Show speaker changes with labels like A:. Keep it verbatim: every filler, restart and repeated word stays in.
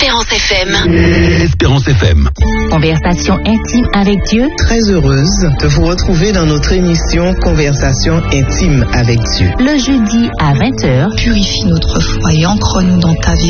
A: Espérance F M.
B: Espérance F M.
C: Conversation intime avec Dieu.
D: Très heureuse de vous retrouver dans notre émission Conversation intime avec Dieu.
C: Le jeudi à vingt heures.
E: Purifie notre foi et ancre-nous dans ta vie.